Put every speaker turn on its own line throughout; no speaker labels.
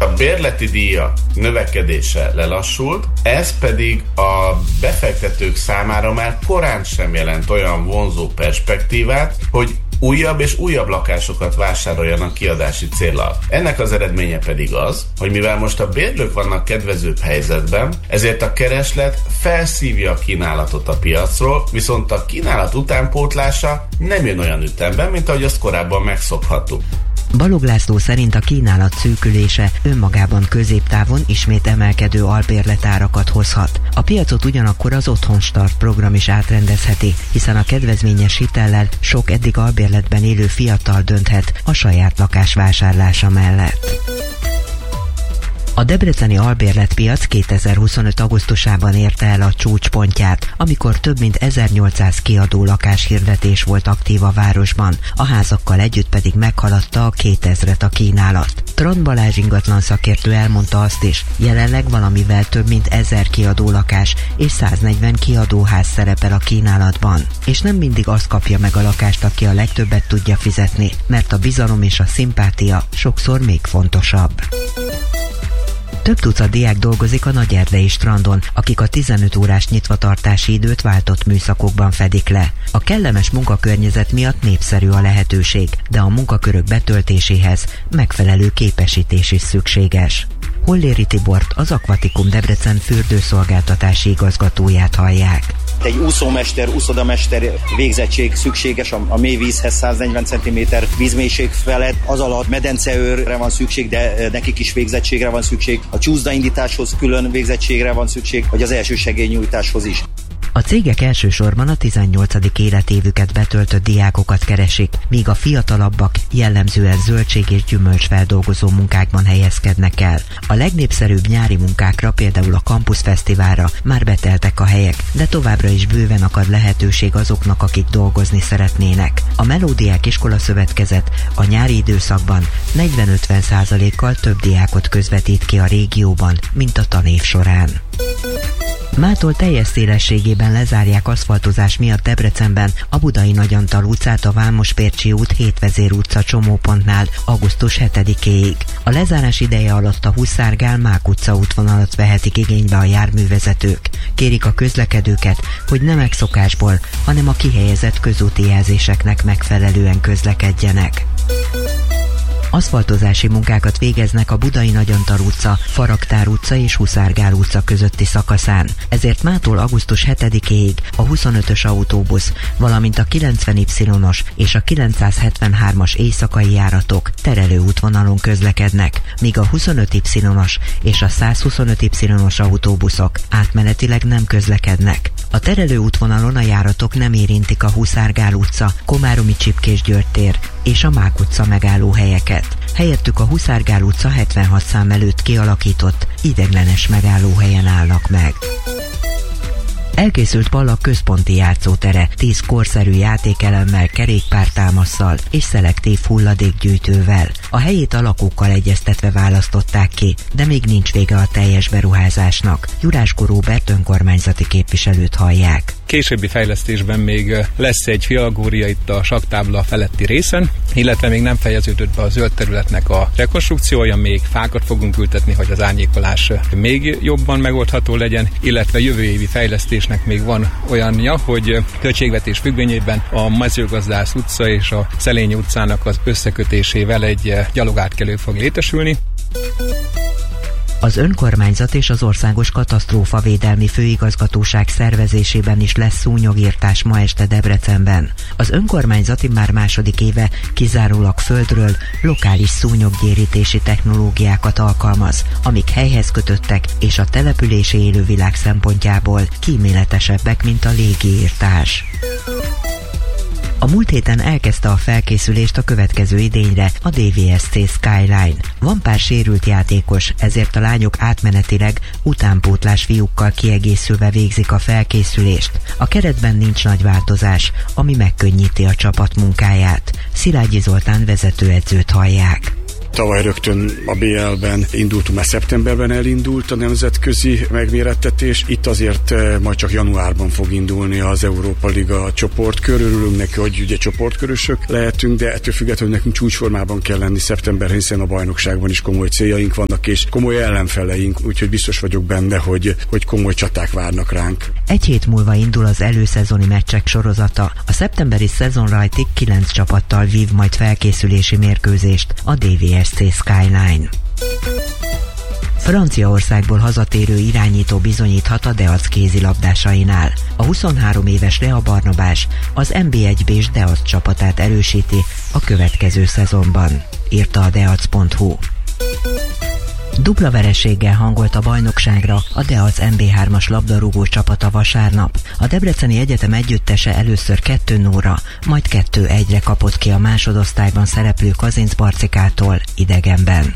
a bérleti díjak növekedése lelassult, ez pedig a befektetők számára már korán sem jelent olyan vonzó perspektívát, hogy újabb és újabb lakásokat vásároljanak kiadási céllal. Ennek az eredménye pedig az, hogy mivel most a bérlők vannak kedvezőbb helyzetben, ezért a kereslet felszívja a kínálatot a piacról, viszont a kínálat utánpótlása nem jön olyan ütemben, mint ahogy azt korábban megszokhattuk.
Balogh László szerint a kínálat szűkülése önmagában középtávon ismét emelkedő albérletárakat hozhat. A piacot ugyanakkor az Otthonstart program is átrendezheti, hiszen a kedvezményes hitellel sok eddig albérletben élő fiatal dönthet a saját lakás vásárlása mellett. A debreceni albérletpiac 2025. augusztusában érte el a csúcspontját, amikor több mint 1800 kiadó lakáshirdetés volt aktív a városban, a házakkal együtt pedig meghaladta a 2000-et a kínálat. Trond Balázs ingatlan szakértő elmondta azt is, jelenleg valamivel több mint 1000 kiadó lakás és 140 kiadóház szerepel a kínálatban. És nem mindig azt kapja meg a lakást, aki a legtöbbet tudja fizetni, mert a bizalom és a szimpátia sokszor még fontosabb. Több tucat diák dolgozik a Nagyerdei strandon, akik a 15 órás nyitvatartási időt váltott műszakokban fedik le. A kellemes munkakörnyezet miatt népszerű a lehetőség, de a munkakörök betöltéséhez megfelelő képesítés is szükséges. Holléri Tibort, az Aquatikum Debrecen fürdőszolgáltatási igazgatóját hallják.
Egy úszómester, úszodamester végzettség szükséges a mélyvízhez 140 cm vízmélység felett. Az alatt medenceőrre van szükség, de nekik is végzettségre van szükség. A csúszdaindításhoz külön végzettségre van szükség, vagy az elsősegélynyújtáshoz is.
A cégek elsősorban a 18. életévüket betöltött diákokat keresik, míg a fiatalabbak jellemzően zöldség- és gyümölcsfeldolgozó munkákban helyezkednek el. A legnépszerűbb nyári munkákra, például a Campus Fesztiválra már beteltek a helyek, de továbbra is bőven akad lehetőség azoknak, akik dolgozni szeretnének. A Melódiák Iskola Szövetkezet a nyári időszakban 40-50%-kal több diákot közvetít ki a régióban, mint a tanév során. Mától teljes szélességében lezárják aszfaltozás miatt Debrecenben a Budai Nagyantal utcát a Vámos-Pércsi út Hétvezér utca csomópontnál augusztus 7-éig. A lezárás ideje alatt a Huszár-Gál-Mák utca útvonalat vehetik igénybe a járművezetők. Kérik a közlekedőket, hogy nem megszokásból, hanem a kihelyezett közúti jelzéseknek megfelelően közlekedjenek. Aszfaltozási munkákat végeznek a Budai Nagyantal utca, Faraktár utca és Huszár-Gál utca közötti szakaszán. Ezért mától augusztus 7-éig a 25-ös autóbusz, valamint a 90Y-os és a 973-as éjszakai járatok terelő útvonalon közlekednek, míg a 25Y-os és a 125Y-os autóbuszok átmenetileg nem közlekednek. A terelő útvonalon a járatok nem érintik a Huszár-Gál utca, Komáromi Csipkés György tér és a Mák utca megállóhelyeket. Helyettük a Huszár-Gál utca 76 szám előtt kialakított ideiglenes megállóhelyen állnak meg. Elkészült Ballag központi játszótere 10 korszerű játékelemmel, kerékpártámasszal és szelektív hulladékgyűjtővel. A helyét a lakókkal egyeztetve választották ki, de még nincs vége a teljes beruházásnak. Juráskó Róbert önkormányzati képviselőt hallják.
Későbbi fejlesztésben még lesz egy fialgória itt a sakktábla feletti részen, illetve még nem fejeződött be a zöld területnek a rekonstrukciója, még fákat fogunk ültetni, hogy az árnyékolás még jobban megoldható legyen, illetve jövő évi fejlesztésnek még van olyanja, hogy költségvetés függvényében a Mezőgazdász utca és a Szelényi utcának az összekötésével egy gyalogátkelő fog létesülni.
Az önkormányzat és az Országos Katasztrófavédelmi Főigazgatóság szervezésében is lesz szúnyogirtás ma este Debrecenben. Az önkormányzati már második éve kizárólag földről lokális szúnyoggyérítési technológiákat alkalmaz, amik helyhez kötöttek és a települési élővilág szempontjából kíméletesebbek, mint a légiírtás. A múlt héten elkezdte a felkészülést a következő idényre a DVSC Skyline. Van pár sérült játékos, ezért a lányok átmenetileg utánpótlás fiúkkal kiegészülve végzik a felkészülést. A keretben nincs nagy változás, ami megkönnyíti a csapat munkáját. Szilágyi Zoltán vezetőedzőt hallják.
Tavaly rögtön a BL-ben indultunk, mert szeptemberben elindult a nemzetközi megmérettetés. Itt azért majd csak januárban fog indulni az Európa Liga csoportkör. Örülünk neki, hogy ugye csoportkörösök lehetünk, de ettől függetlenül nekünk csúcsformában kell lenni szeptemberben, hiszen a bajnokságban is komoly céljaink vannak, és komoly ellenfeleink, úgyhogy biztos vagyok benne, hogy komoly csaták várnak ránk.
Egy hét múlva indul az előszezoni meccsek sorozata. A szeptemberi szezon rajtig 9 csapattal vív majd felkészülési mérkőzést a DVSC Skyline. Franciaországból hazatérő irányító bizonyíthat a Deac kézilabdásainál. A 23 éves Rea Barnabás az NB1-B-s Deac csapatát erősíti a következő szezonban, írta a deac.hu. Dupla vereséggel hangolt a bajnokságra a Deac NB3-as labdarúgó csapata vasárnap. A Debreceni Egyetem együttese először 2-0-ra, majd 2-1-re kapott ki a másodosztályban szereplő Kazincbarcikától idegenben.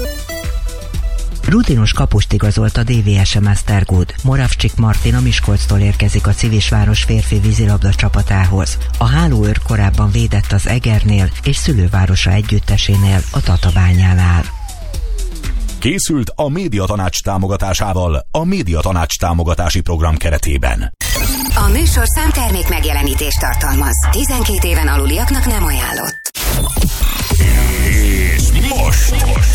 Rutinos kapust igazolt a DVSM Esztergód. Moravcsik Martin a Miskolctól érkezik a Civisváros férfi vízilabda csapatához. A hálóőr korábban védett az Egernél és szülővárosa együttesénél a Tatabányánál.
Készült a Médiatanács támogatásával a Médiatanács támogatási program keretében.
A műsorszám termék megjelenítést tartalmaz. 12 éven aluliaknak nem ajánlott.
És most